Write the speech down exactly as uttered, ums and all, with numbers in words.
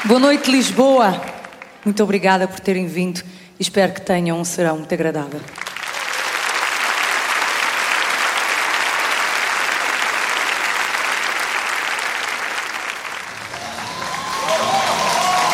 Boa noite, Lisboa. Muito obrigada por terem vindo e espero que tenham um serão muito agradável.